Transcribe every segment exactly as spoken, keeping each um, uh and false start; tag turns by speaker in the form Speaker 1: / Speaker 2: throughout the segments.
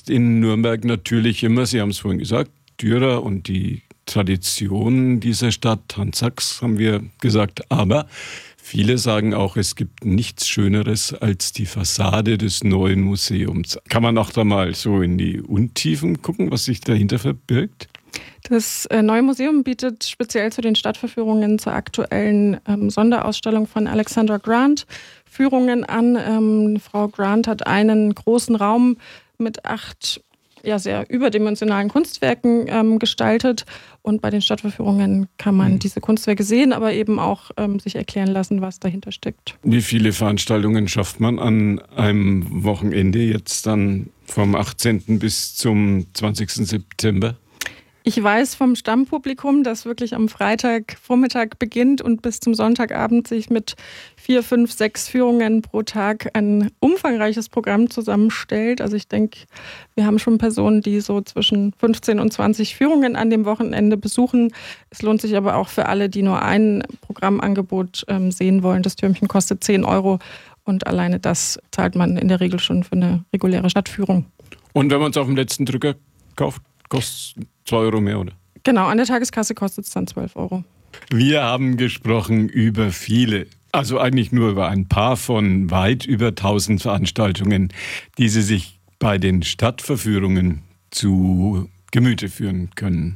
Speaker 1: ist in Nürnberg natürlich immer, Sie haben es vorhin gesagt, Dürer und die Tradition dieser Stadt, Hans Sachs haben wir gesagt, aber viele sagen auch, es gibt nichts Schöneres als die Fassade des neuen Museums. Kann man auch da mal so in die Untiefen gucken, was sich dahinter verbirgt?
Speaker 2: Das neue Museum bietet speziell zu den Stadtverführungen zur aktuellen ähm, Sonderausstellung von Alexandra Grant Führungen an. Ähm, Frau Grant hat einen großen Raum mit acht ja, sehr überdimensionalen Kunstwerken ähm, gestaltet. Und bei den Stadtverführungen kann man mhm. diese Kunstwerke sehen, aber eben auch ähm, sich erklären lassen, was dahinter steckt.
Speaker 1: Wie viele Veranstaltungen schafft man an einem Wochenende jetzt dann vom achtzehnten bis zum zwanzigsten September?
Speaker 2: Ich weiß vom Stammpublikum, dass wirklich am Freitagvormittag beginnt und bis zum Sonntagabend sich mit vier, fünf, sechs Führungen pro Tag ein umfangreiches Programm zusammenstellt. Also ich denke, wir haben schon Personen, die so zwischen fünfzehn und zwanzig Führungen an dem Wochenende besuchen. Es lohnt sich aber auch für alle, die nur ein Programmangebot ähm, sehen wollen. Das Türmchen kostet zehn Euro und alleine das zahlt man in der Regel schon für eine reguläre Stadtführung.
Speaker 1: Und wenn man es auf dem letzten Drücker kauft, kostet es zwei Euro mehr, oder?
Speaker 2: Genau, an der Tageskasse kostet es dann zwölf Euro.
Speaker 1: Wir haben gesprochen über viele, also eigentlich nur über ein paar von weit über tausend Veranstaltungen, die Sie sich bei den Stadtverführungen zu Gemüte führen können.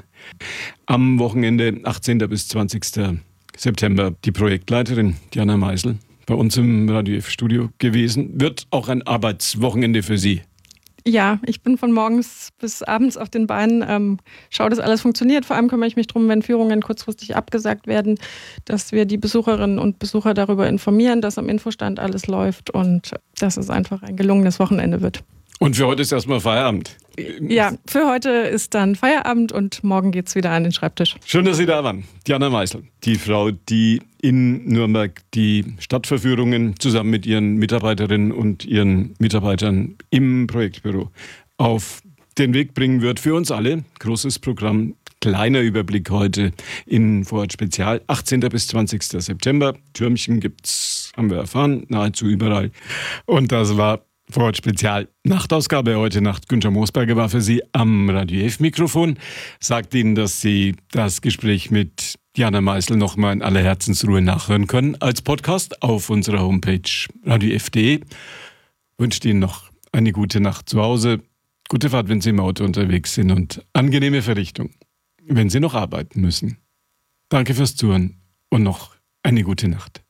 Speaker 1: Am Wochenende achtzehnten bis zwanzigsten September die Projektleiterin Diana Meisel bei uns im Radio F-Studio gewesen. Wird auch ein Arbeitswochenende für Sie?
Speaker 2: Ja, ich bin von morgens bis abends auf den Beinen, ähm, schaue, dass alles funktioniert. Vor allem kümmere ich mich darum, wenn Führungen kurzfristig abgesagt werden, dass wir die Besucherinnen und Besucher darüber informieren, dass am Infostand alles läuft und dass es einfach ein gelungenes Wochenende wird.
Speaker 1: Und für heute ist erstmal Feierabend.
Speaker 2: Ja, für heute ist dann Feierabend und morgen geht's wieder an den Schreibtisch.
Speaker 1: Schön, dass Sie da waren. Diana Meisel, die Frau, die in Nürnberg die Stadtverführungen zusammen mit ihren Mitarbeiterinnen und ihren Mitarbeitern im Projektbüro auf den Weg bringen wird. Für uns alle. Großes Programm. Kleiner Überblick heute in Vorort Spezial. achtzehnten bis zwanzigsten September. Türmchen gibt's, haben wir erfahren, nahezu überall. Und das war Vorort Spezial. Nachtausgabe heute Nacht. Günther Moosberger war für Sie am Radio F-Mikrofon. Sagt Ihnen, dass Sie das Gespräch mit Diana Meisel nochmal in aller Herzensruhe nachhören können als Podcast auf unserer Homepage radio f punkt de. Wünscht Ihnen noch eine gute Nacht zu Hause, gute Fahrt, wenn Sie im Auto unterwegs sind und angenehme Verrichtung, wenn Sie noch arbeiten müssen. Danke fürs Zuhören und noch eine gute Nacht.